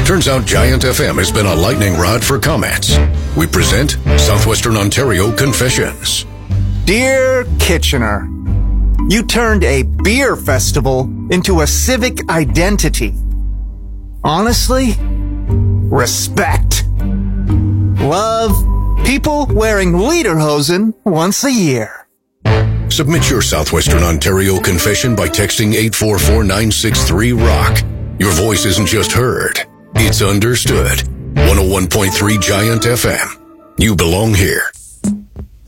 Turns out Giant FM has been a lightning rod for comments. We present Southwestern Ontario Confessions. Dear Kitchener, you turned a beer festival into a civic identity. Honestly, respect. Love, people wearing lederhosen once a year. Submit your Southwestern Ontario confession by texting 844-963-ROCK. Your voice isn't just heard, it's understood. 101.3 Giant FM. You belong here.